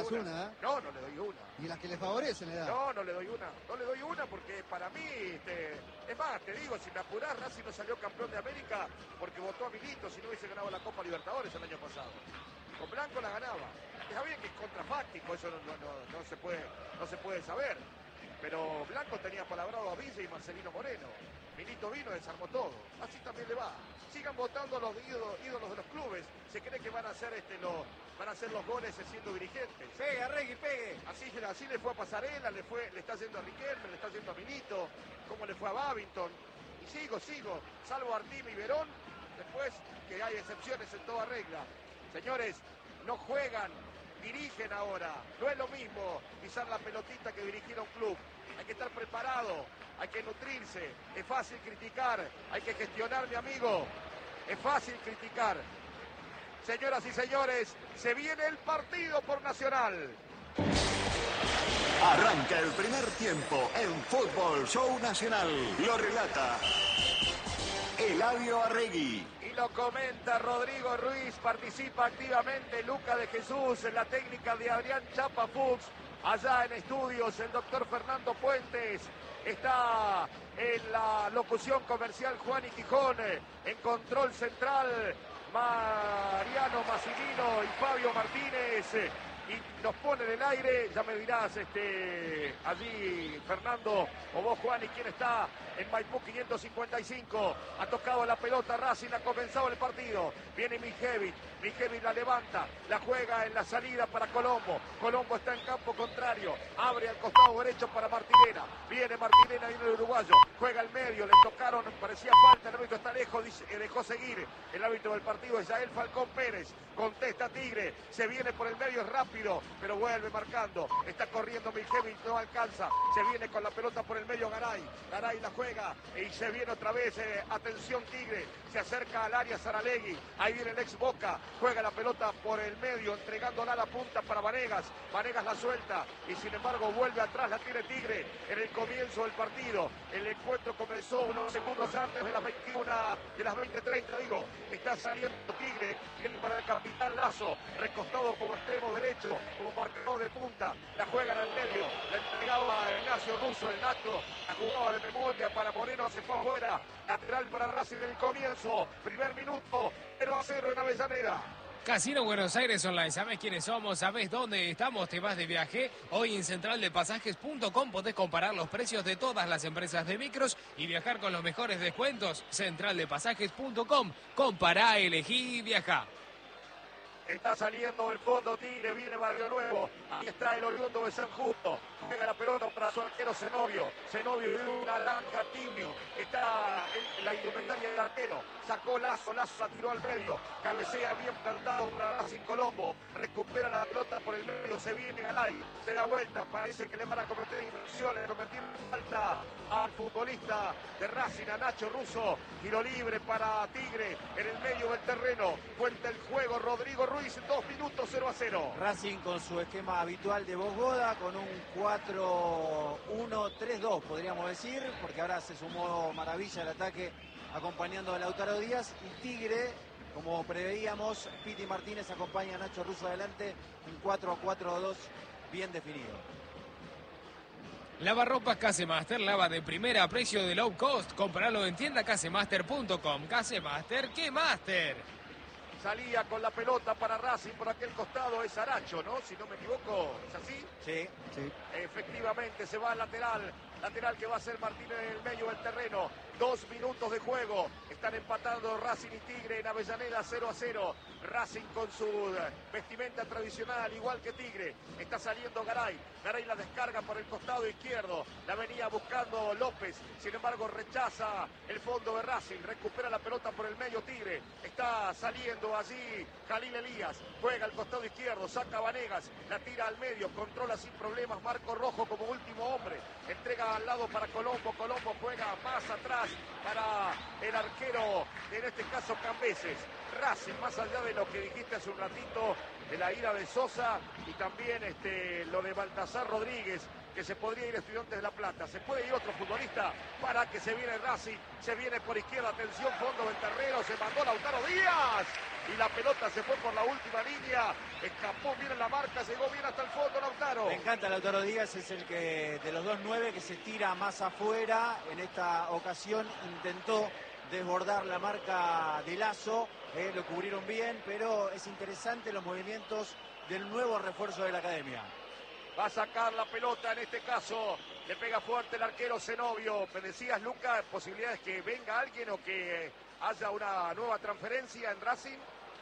una. No, no le doy una. Y las que le favorecen le da. No, no le doy una. No le doy una porque para mí, es más, te digo, si me apurás, Racing no salió campeón de América porque votó a Milito si no hubiese ganado la Copa Libertadores el año pasado. Con Blanco la ganaba. Está bien que es contrafáctico, eso no se puede saber. Pero Blanco tenía palabrado a Villa y Marcelino Moreno. Milito vino y desarmó todo. Así también le va. Sigan votando a los ídolos de los clubes. Se cree que van a hacer los goles siendo dirigentes. Pegue, Arregui, pegue. Así le fue a Pasarela, le está yendo a Riquelme, le está yendo a Milito, como le fue a Babington. Y sigo, salvo Artime y Verón, después que hay excepciones en toda regla. Señores, no juegan, dirigen ahora. No es lo mismo pisar la pelotita que dirigir a un club. Hay que estar preparado, hay que nutrirse. Es fácil criticar, hay que gestionar, mi amigo. Es fácil criticar. Señoras y señores, se viene el partido por Nacional. Arranca el primer tiempo en Fútbol Show Nacional. Lo relata Eladio Arregui. Y lo comenta Rodrigo Ruiz. Participa activamente Luca de Jesús en la técnica de Adrián Chapa Fuchs. Allá en estudios el doctor Fernando Puentes. Está en la locución comercial Juan y Quijón. En control central Mariano Massimino y Fabio Martínez. Y nos pone en el aire, ya me dirás allí Fernando o vos Juan y quién está en Maipú 555. Ha tocado la pelota Racing, ha comenzado el partido. Viene Mijevic la levanta, la juega en la salida para Colombo. Colombo está en campo contrario, abre al costado derecho para Martinena. Viene Martinena, viene el uruguayo, juega al medio, le tocaron, parecía falta, el árbitro está lejos, dejó seguir. El árbitro del partido es Yael Falcón Pérez. Contesta Tigre, se viene por el medio, es rápido, pero vuelve marcando. Está corriendo Mijevic, no alcanza. Se viene con la pelota por el medio Garay. Garay la juega y se viene otra vez. Atención Tigre, se acerca al área Saralegui. Ahí viene el ex Boca, juega la pelota por el medio, entregándola a la punta para Vanegas. Vanegas la suelta y sin embargo vuelve atrás, la tiene Tigre en el comienzo del partido. El encuentro comenzó unos segundos antes de las 21, de las 20:30, digo. Está saliendo Tigre, viene para el capitán Lazo, recostado como extremo derecho, como marcador de punta. La juegan al medio, la entregaba a Ignacio Russo, el Nacho, la jugaba de memoria para Moreno, se fue afuera. Lateral para Racing en el comienzo, primer minuto, 0-0 en Avellaneda. Casino Buenos Aires Online, ¿sabés quiénes somos? ¿Sabés dónde estamos? ¿Te vas de viaje? Hoy en centraldepasajes.com podés comparar los precios de todas las empresas de micros y viajar con los mejores descuentos. Centraldepasajes.com, compará, elegí y viajá. Está saliendo el fondo Tigre, viene Barrio Nuevo. Ahí está el oriundo de San Justo. Juega la pelota para su arquero Zenobio. Zenobio de una larga Timio. Está en la indumentaria del arquero. Sacó Lazo la tiró al medio. Cabecea bien plantado para Racing Colombo. Recupera la pelota por el medio. Se viene Galay. Se da vuelta. Parece que le van a cometer infracciones. Cometer falta al futbolista de Racing, a Nacho Russo. Tiro libre para Tigre en el medio del terreno. Cuenta el juego Rodrigo Ruiz. 2 minutos, 0-0. Racing con su esquema habitual de Bosgoda, con un 4-1-3-2, podríamos decir, porque ahora se sumó Maravilla al ataque acompañando a Lautaro Díaz, y Tigre, como preveíamos, Piti Martínez acompaña a Nacho Russo adelante, un 4-4-2 bien definido. Lavarropas Casemaster, lava de primera a precio de low cost. Compralo en tienda casemaster.com. Casemaster, ¿qué master? Salía con la pelota para Racing por aquel costado, es Aracho, ¿no? Si no me equivoco, ¿es así? Sí. Efectivamente, se va al lateral que va a ser Martínez en el medio del terreno. 2 minutos de juego, están empatando Racing y Tigre en Avellaneda 0-0. Racing con su vestimenta tradicional, igual que Tigre. Está saliendo Garay la descarga por el costado izquierdo, la venía buscando López, sin embargo rechaza el fondo de Racing, recupera la pelota por el medio Tigre. Está saliendo allí Jalil Elías, juega al costado izquierdo, saca Vanegas, la tira al medio, controla sin problemas Marco Rojo como último hombre, entrega al lado para Colombo, Colombo juega más atrás para el arquero, en este caso Cambeses. Racing, más allá de lo que dijiste hace un ratito, de la ira de Sosa y también lo de Baltasar Rodríguez, que se podría ir a Estudiantes de La Plata. Se puede ir otro futbolista para que se viene Racing, se viene por izquierda, atención, fondo del terreno, se mandó Lautaro Díaz y la pelota se fue por la última línea, escapó bien en la marca, llegó bien hasta el fondo Lautaro. Me encanta Lautaro Díaz, es el que de los 2-9 que se tira más afuera. En esta ocasión intentó desbordar la marca de Lazo, lo cubrieron bien, pero es interesante los movimientos del nuevo refuerzo de la academia. Va a sacar la pelota, en este caso le pega fuerte el arquero Zenobio. Me decías, Luca, posibilidades que venga alguien o que haya una nueva transferencia en Racing.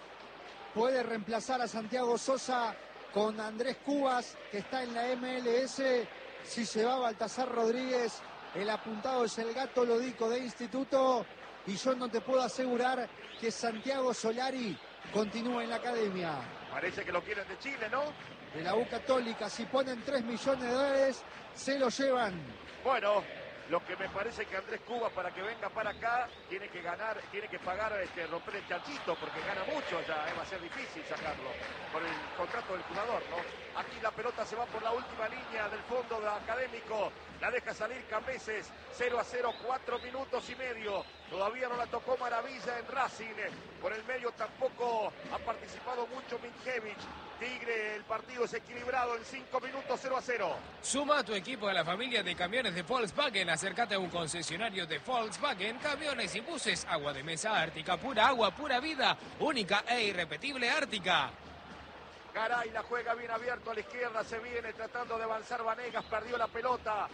Puede reemplazar a Santiago Sosa con Andrés Cubas, que está en la MLS. Si se va Baltasar Rodríguez, el apuntado es el Gato Lodico de Instituto. Y yo no te puedo asegurar que Santiago Solari continúe en la academia. Parece que lo quieren de Chile, ¿no? De la U Católica, si ponen 3 millones de dólares, se lo llevan. Bueno, lo que me parece que Andrés Cubas, para que venga para acá, tiene que ganar, tiene que pagar, romper el chanchito, porque gana mucho ya, va a ser difícil sacarlo por el contrato del jugador, ¿no? Aquí la pelota se va por la última línea del fondo de Académico, la deja salir Cambeses, 0-0, 4 minutos y medio. Todavía no la tocó Maravilla en Racing. Por el medio tampoco ha participado mucho Minkevich. Tigre, el partido es equilibrado en 5 minutos, 0-0. Suma a tu equipo a la familia de camiones de Volkswagen. Acércate a un concesionario de Volkswagen, camiones y buses. Agua de mesa Ártica, pura agua, pura vida. Única e irrepetible Ártica. Garay la juega bien abierto a la izquierda, se viene tratando de avanzar Vanegas, perdió la pelota,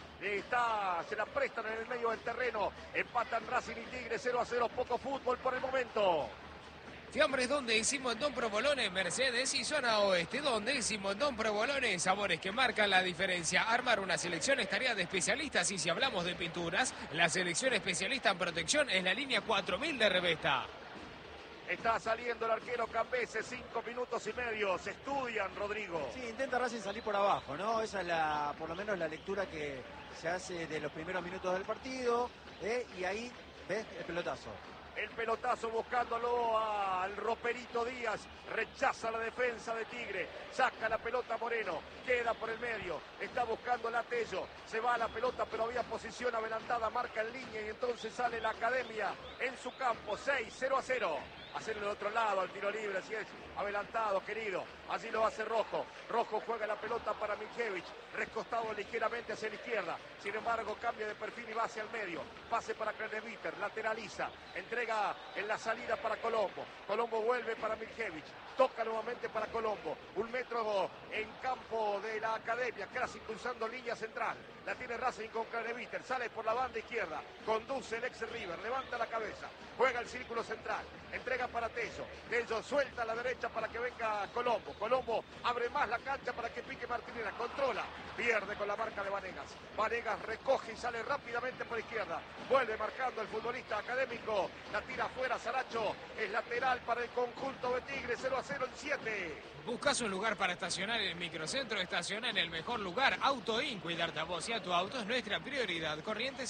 se la prestan en el medio del terreno, empatan Racing y Tigre, 0-0, poco fútbol por el momento. Fiambres, ¿dónde? Simondón Provolone, Mercedes y zona oeste. ¿Dónde? Simondón Provolone, sabores que marcan la diferencia. Armar una selección es tarea de especialistas y si hablamos de pinturas, la selección especialista en protección es la línea 4000 de Revesta. Está saliendo el arquero Cambeses, 5 minutos y medio. Se estudian, Rodrigo. Sí, intenta Racing salir por abajo, ¿no? Esa es por lo menos la lectura que se hace de los primeros minutos del partido. Y ahí, ¿ves? El pelotazo. El pelotazo buscándolo al Roperito Díaz. Rechaza la defensa de Tigre. Saca la pelota Moreno. Queda por el medio. Está buscando la Tello. Se va a la pelota, pero había posición adelantada. Marca en línea y entonces sale la academia en su campo. 6-0-0. Hacer el otro lado al tiro libre. Así es. Adelantado, querido. Así lo hace Rojo. Rojo juega la pelota para Minkevich. Recostado ligeramente hacia la izquierda. Sin embargo, cambia de perfil y va hacia el medio. Pase para Kreneviter. Lateraliza. Entrega en la salida para Colombo. Colombo vuelve para Minkevich. Toca nuevamente para Colombo. 1 metro en campo de la academia. Casi cruzando línea central. La tiene Racing con Kreneviter. Sale por la banda izquierda. Conduce el ex River. Levanta la cabeza. Juega el círculo central. Entrega para Tello. Tello suelta a la derecha para que venga Colombo. Colombo abre más la cancha para que pique Martinera. Controla. Pierde con la marca de Vanegas. Vanegas recoge y sale rápidamente por izquierda. Vuelve marcando el futbolista académico. La tira afuera Saracho. Es lateral para el conjunto de Tigre. 0-0 en 7. ¿Buscas un lugar para estacionar en el microcentro? Estaciona en el mejor lugar. AutoIn. Cuidarte a vos y a tu auto es nuestra prioridad. Corriente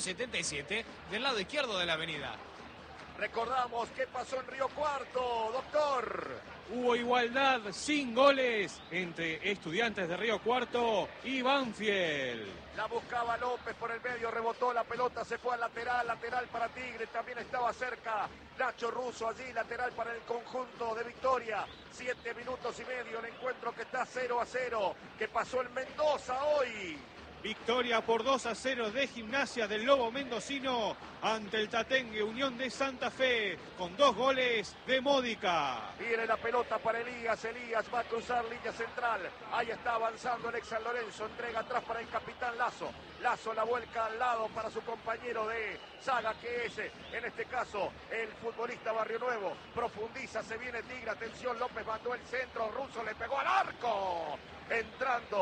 677 del lado izquierdo de la avenida. Recordamos qué pasó en Río Cuarto, doctor. Hubo igualdad sin goles entre Estudiantes de Río Cuarto y Banfield. La buscaba López por el medio, rebotó la pelota, se fue al lateral, lateral para Tigre, también estaba cerca Nacho Russo allí, lateral para el conjunto de Victoria. 7 minutos y medio, el encuentro que está 0-0, que pasó en Mendoza hoy. Victoria por 2-0 de Gimnasia del Lobo Mendocino ante el Tatengue Unión de Santa Fe con 2 goles de Módica. Viene la pelota para Elías, Elías va a cruzar línea central, ahí está avanzando el ex San Lorenzo, entrega atrás para el capitán Lazo, Lazo la vuelca al lado para su compañero de saga que es en este caso el futbolista Barrio Nuevo, profundiza, se viene Tigre, atención, López mandó el centro, Russo le pegó al arco, entrando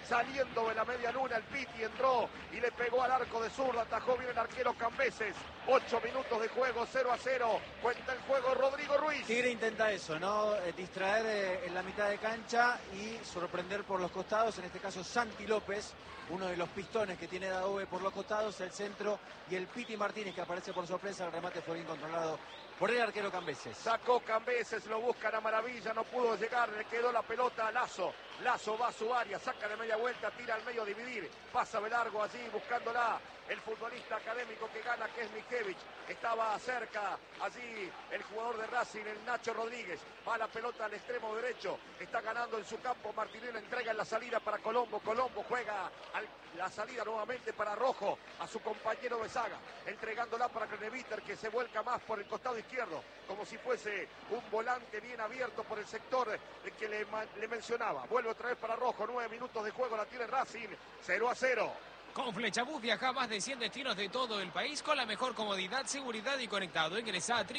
saliendo de la media luna, el Piti entró y le pegó al arco de zurda, atajó bien el arquero Cambeses. 8 minutos de juego, 0-0, cuenta el juego Rodrigo Ruiz. Tigre intenta eso, ¿no? Distraer en la mitad de cancha y sorprender por los costados, en este caso Santi López, uno de los pistones que tiene Daove por los costados, el centro, y el Piti Martínez que aparece por sorpresa. El remate fue bien controlado por el arquero Cambeses. Sacó Cambeses, lo buscan a maravilla, no pudo llegar, le quedó la pelota a Lazo. Lazo va a su área, saca de media vuelta, tira al medio a dividir, pasa de largo allí buscándola. El futbolista académico que gana, que es Mijevich, estaba cerca allí el jugador de Racing, el Nacho Rodríguez. Va la pelota al extremo derecho, está ganando en su campo. Martinelli entrega en la salida para Colombo. Colombo juega la salida nuevamente para Rojo, a su compañero Besaga, entregándola para Creneviter, que se vuelca más por el costado izquierdo, como si fuese un volante bien abierto por el sector que le mencionaba. Vuelve otra vez para Rojo, 9 minutos de juego, la tiene Racing, 0-0. Con Flechabús viaja a más de 100 destinos de todo el país con la mejor comodidad, seguridad y conectado. Ingresa a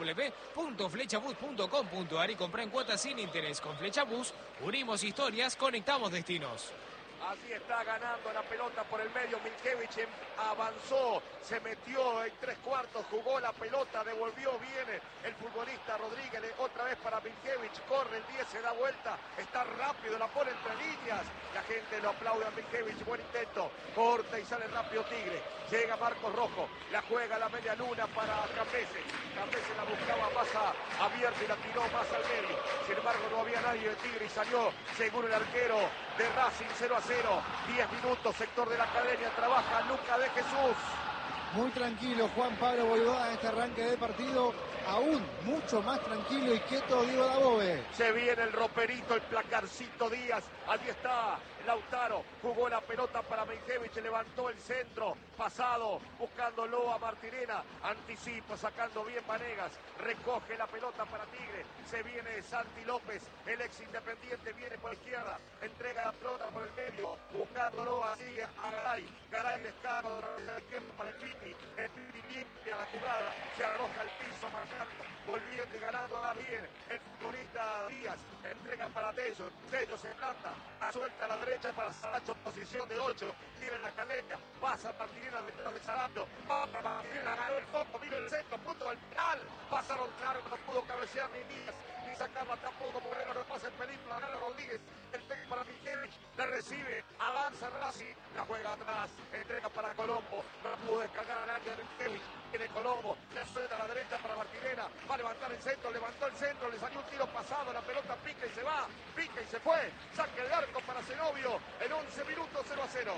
www.flechabús.com.ar y compra en cuotas sin interés. Con Flechabús unimos historias, conectamos destinos. Así está ganando la pelota por el medio. Miljevich avanzó, se metió en 3/4, jugó la pelota, devolvió bien el futbolista Rodríguez. Otra vez para Miljevich, corre el 10, se da vuelta, está rápido, la pone entre líneas. La gente lo aplaude a Miljevich, buen intento. Corta y sale rápido Tigre. Llega Marcos Rojo, la juega a la media luna para Cambeses. Cambeses la buscaba más abierta y la tiró más al medio. Sin embargo, no había nadie de Tigre y salió seguro el arquero de Racing. 0-0, 10 minutos, sector de la academia, trabaja Luca de Jesús. Muy tranquilo Juan Pablo Voivoda en este arranque de partido, aún mucho más tranquilo y quieto Diego Dabove. Se viene el roperito, el placarcito Díaz, allí está Lautaro, jugó la pelota para Miljevich, levantó el centro, pasado, buscándolo a Martirena, anticipa, sacando bien Vanegas, recoge la pelota para Tigre, se viene Santi López, el ex Independiente, viene por izquierda, entrega la pelota por el medio, buscándolo así a Garay, Garay descarga para el Piti limpia la jugada, se arroja al piso marcando, volviendo y ganándola bien, el futbolista Díaz, entrega para Tello, Tello se planta, suelta a la derecha para Saracho, posición de 8, tiene la caleta, pasa Martirena detrás de Saracho, pasa Martirena, ganó el fondo, mira el centro, punto del penal, pasaron claro, no pudo cabecear ni Díaz, ni sacarla tampoco, Moreno no pasa el peligro, gana Rodríguez, el pega para Miljevich, la recibe, avanza Racing, la juega atrás, entrega para Colombo, no pudo descargar al área de Miljevich, tiene Colombo, le suelta a la derecha para Martirena, va a levantar el centro, levantó el centro, le salió un tiro pasado, la pelota pica y se va, pica y se fue, saque de arco para Zenobio, en 11 minutos 0-0.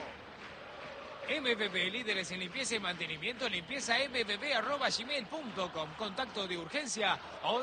MBB, líderes en limpieza y mantenimiento, limpieza mbb@gmail.com. Contacto de urgencia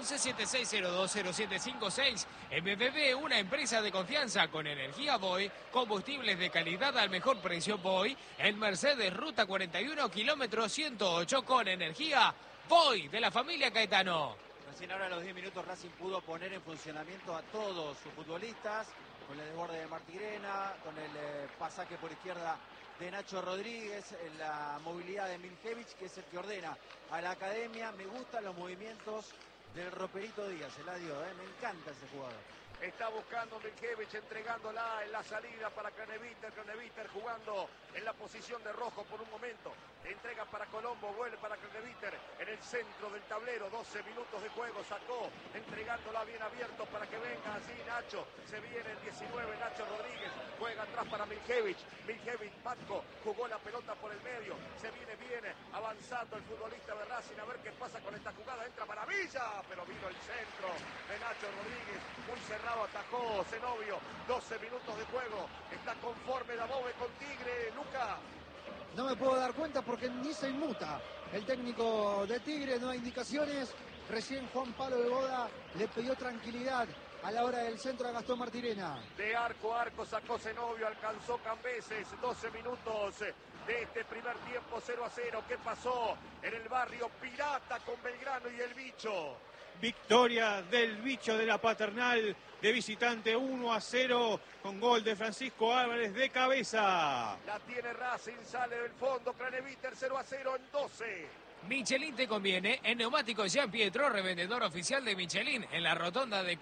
1176020756. MBB, una empresa de confianza con energía Boy, combustibles de calidad al mejor precio Boy, en Mercedes, ruta 41, kilómetro 108, con energía Boy, de la familia Caetano. Recién ahora a los 10 minutos Racing pudo poner en funcionamiento a todos sus futbolistas, con el desborde de Martirena, con el pasaje por izquierda de Nacho Rodríguez, la movilidad de Miljevich, que es el que ordena a la academia. Me gustan los movimientos del roperito Díaz, Eladio, me encanta ese jugador. Está buscando Miljevich, entregándola en la salida para Creneviter. Creneviter jugando en la posición de Rojo por un momento. Entrega para Colombo, vuelve para Creneviter en el centro del tablero. 12 minutos de juego, sacó, entregándola bien abierto para que venga así Nacho. Se viene el 19, Nacho Rodríguez, juega atrás para Miljevich. Miljevich, Matko, jugó la pelota por el medio. Se viene bien avanzando el futbolista de Racing. A ver qué pasa con esta jugada. Entra maravilla, pero vino el centro de Nacho Rodríguez. Muy cerrado. Atajó Zenobio, 12 minutos de juego, está conforme Dabove con Tigre, Luca. No me puedo dar cuenta porque ni se inmuta el técnico de Tigre, no hay indicaciones. Recién Juan Pablo Voivoda le pidió tranquilidad a la hora del centro a Gastón Martirena. De arco a arco sacó Zenobio, alcanzó Cambeses, 12 minutos de este primer tiempo, 0-0. ¿Qué pasó en el barrio Pirata con Belgrano y el Bicho? Victoria del Bicho de la Paternal de visitante 1-0 con gol de Francisco Álvarez de cabeza. La tiene Racing, sale del fondo, Creneviter 0-0 en 12. Michelin te conviene. En Neumáticos Gian Pietro, revendedor oficial de Michelin, en la rotonda de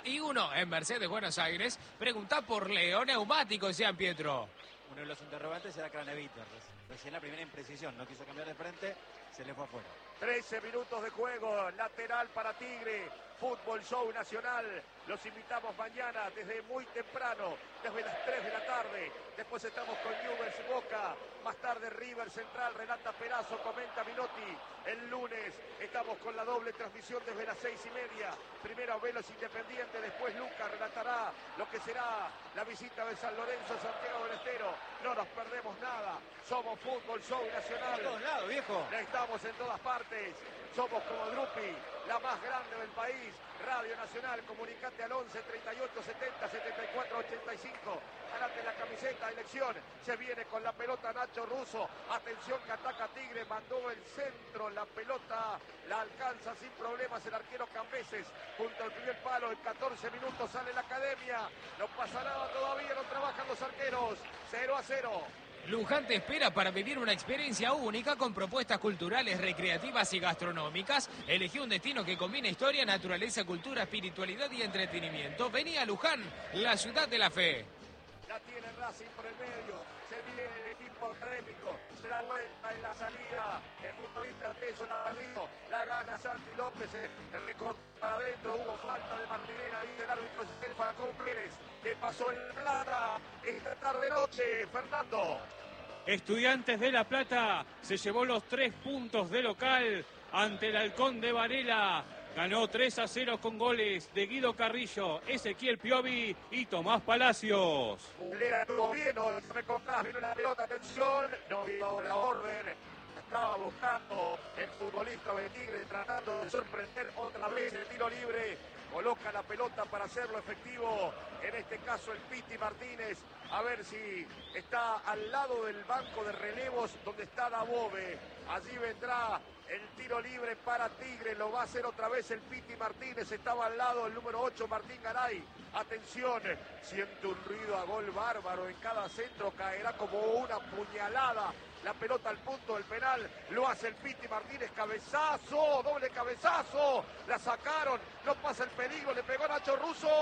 41 en Mercedes, Buenos Aires. Pregunta por Leo. Neumáticos Gian Pietro. Uno de los interrogantes era Craneviter. Recién la primera imprecisión, no quiso cambiar de frente, se le fue afuera. 13 minutos de juego, lateral para Tigre. Fútbol Show Nacional. Los invitamos mañana desde muy temprano, desde las 3 de la tarde. Después estamos con Newell's Boca. Más tarde River Central, Renata Perazo, comenta Minotti. El lunes estamos con la doble transmisión desde las 6:30. Primero Velos Independiente, después Lucas relatará lo que será la visita de San Lorenzo a Santiago del Estero. No nos perdemos nada. Somos Fútbol Show Nacional. A todos lados, viejo. Estamos en todas partes. Somos como Drupi, la más grande del país. Radio Nacional, comunicate al 11 38 70 74 85. Ganate la camiseta, elección. Se viene con la pelota Nacho Russo. Atención que ataca Tigre, mandó el centro. La pelota la alcanza sin problemas el arquero Cambeses. Junto al primer palo, en 14 minutos sale la academia. No pasa nada todavía, no trabajan los arqueros. 0-0. Luján te espera para vivir una experiencia única con propuestas culturales, recreativas y gastronómicas. Elegí un destino que combina historia, naturaleza, cultura, espiritualidad y entretenimiento. Vení a Luján, la ciudad de la fe. La tiene Racing por el medio. Se viene el equipo académico. Se da vuelta en la salida. El futbolista Teso Navarrito. La gana Santi López. El recorte para adentro. Hubo falta de Martinera. Dice el árbitro Falcón Pérez. Que pasó en Plata esta tarde-noche. Fernando. Estudiantes de La Plata se llevó los 3 puntos de local ante el Halcón de Varela. Ganó 3-0 con goles de Guido Carrillo, Ezequiel Piovi y Tomás Palacios. Lera estuvo bien, no me contás, vino la pelota, atención, no vio la orden. Estaba buscando el futbolista de Tigre, tratando de sorprender otra vez el tiro libre. Coloca la pelota para hacerlo efectivo. En este caso el Piti Martínez. A ver si está al lado del banco de relevos donde está Dabove. Allí vendrá el tiro libre para Tigre. Lo va a hacer otra vez el Piti Martínez. Estaba al lado el número 8, Martín Garay. Atención, siente un ruido a gol bárbaro. En cada centro caerá como una puñalada. La pelota al punto del penal, lo hace el Piti Martínez, cabezazo, doble cabezazo, la sacaron, no pasa el peligro, le pegó Nacho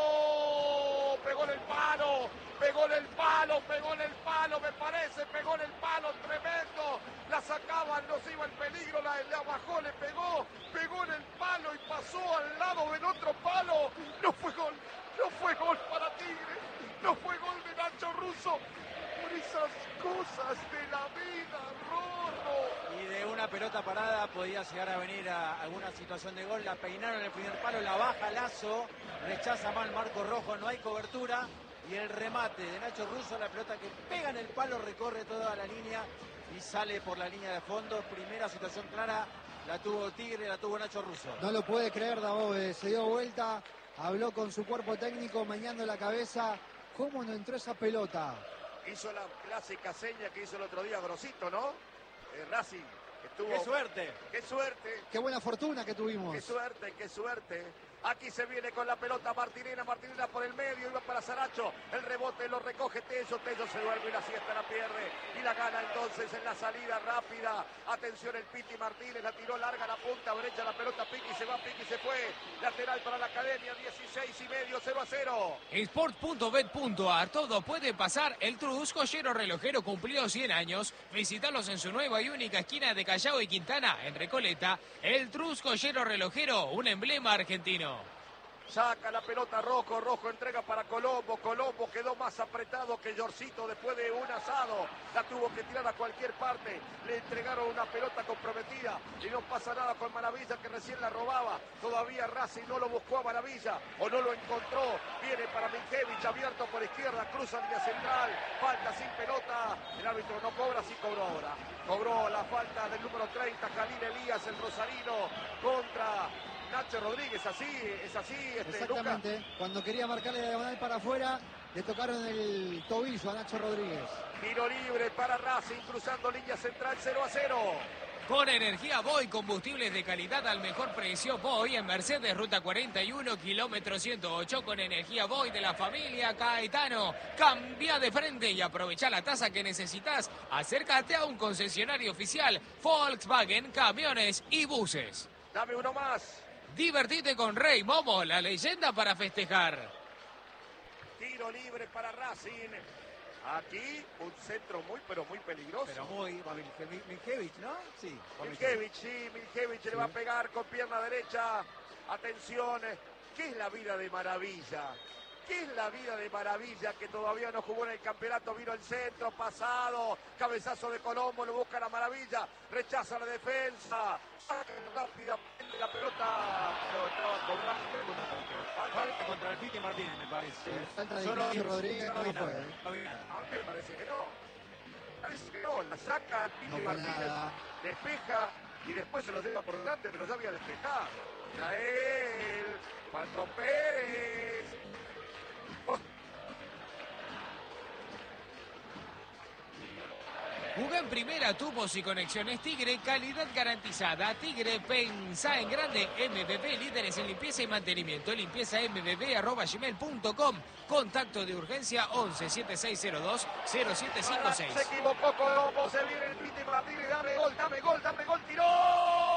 Russo, pegó en el palo, me parece, pegó en el palo, tremendo, la sacaban, no se iba el peligro, la bajó, le pegó en el palo y pasó al lado del otro palo, no fue gol para Tigre, no fue gol de Nacho Russo. Por esas cosas de la vida, Rorro. Y de una pelota parada podía llegar a venir a alguna situación de gol. La peinaron en el primer palo, la baja Lazo, rechaza mal Marco Rojo, no hay cobertura. Y el remate de Nacho Russo, la pelota que pega en el palo, recorre toda la línea y sale por la línea de fondo. Primera situación clara, la tuvo Tigre, la tuvo Nacho Russo. No lo puede creer Dabove, se dio vuelta, habló con su cuerpo técnico, meneando la cabeza. ¿Cómo no entró esa pelota? Hizo la clásica seña que hizo el otro día Grosito, ¿no? Racing. Estuvo... ¡Qué suerte! ¡Qué suerte! ¡Qué buena fortuna que tuvimos! ¡Qué suerte, qué suerte! Aquí se viene con la pelota Martinena por el medio, iba para Saracho, el rebote lo recoge Tello se duerme y la siesta la pierde y la gana entonces en la salida rápida. Atención el Piti Martínez, la tiró larga, la punta derecha, la pelota Piqui se va, Piqui se fue, lateral para la academia, 16:30, 0-0. Sport.bet.ar, todo puede pasar. El Trus, joyero relojero, cumplió 100 años. Visítalos en su nueva y única esquina de Callao y Quintana, en Recoleta. El Trus, joyero relojero, un emblema argentino. Saca la pelota Rojo entrega para Colombo quedó más apretado que Yorcito después de un asado, la tuvo que tirar a cualquier parte, le entregaron una pelota comprometida y no pasa nada con Maravilla que recién la robaba, todavía Racing no lo buscó a Maravilla o no lo encontró, viene para Minkevich abierto por izquierda, cruza línea central, falta sin pelota, el árbitro no cobra, sí cobró ahora, cobró la falta del número 30, Jalil Elías, el rosarino, contra Nacho Rodríguez, es así. Exactamente, Lucas. Cuando quería marcarle la diagonal para afuera, le tocaron el tobillo a Nacho Rodríguez. Tiro libre para Racing, cruzando línea central, 0-0. Con energía Voy, combustibles de calidad al mejor precio. Voy en Mercedes, ruta 41, kilómetro 108. Con energía Voy de la familia Caetano. Cambia de frente y aprovecha la tasa que necesitas. Acércate a un concesionario oficial Volkswagen, camiones y buses. Dame uno más. Divertite con Rey Momo, la leyenda para festejar. Tiro libre para Racing. Aquí un centro muy, pero muy peligroso. Pero muy, Miljevich, ¿no? Sí. Miljevich le va a pegar con pierna derecha. Atención, ¿qué es la vida de Maravilla? ¿Qué es la vida de Maravilla que todavía no jugó en el campeonato? Vino el centro, pasado, cabezazo de Colombo, lo busca la Maravilla, rechaza la defensa, saca rápidamente la pelota, pero estaba Falta contra el Piti Martínez, me parece. Falta de Ignacio Rodríguez no fue. A mí me parece que no. Parece que no, la saca el Piti No fue Martínez, nada. despeja y después se lo lleva por delante, pero ya había despejado. Yael, Juanjo Pérez. Juega en primera, tubos y conexiones Tigre, calidad garantizada. Tigre, pensá en grande. MBB, líderes en limpieza y mantenimiento. limpiezambb@gmail.com. Contacto de urgencia 11 7602 0756. Se equivocó Colombo, se viene el Piti Martínez, dame gol, tiró.